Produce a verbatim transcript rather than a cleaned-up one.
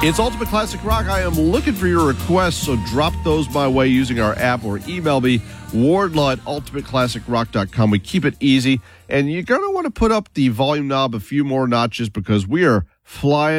It's Ultimate Classic Rock. I am looking for your requests, so drop those my way using our app or email me, wardlaw at ultimate classic rock dot com. We keep it easy, and you're going to want to put up the volume knob a few more notches because we are flying